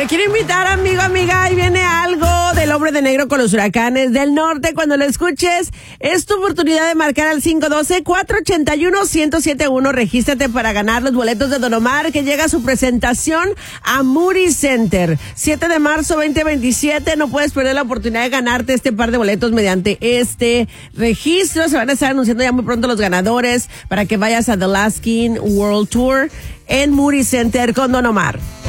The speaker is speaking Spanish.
Te quiero invitar, amigo, amiga, ahí viene algo del Hombre de Negro con los Huracanes del Norte. Cuando lo escuches, es tu oportunidad de marcar al 512-481-1071. Regístrate para ganar los boletos de Don Omar, que llega a su presentación a Moody Center. 7 de marzo 2027. No puedes perder la oportunidad de ganarte este par de boletos mediante este registro. Se van a estar anunciando ya muy pronto los ganadores para que vayas a The Last King World Tour en Moody Center con Don Omar.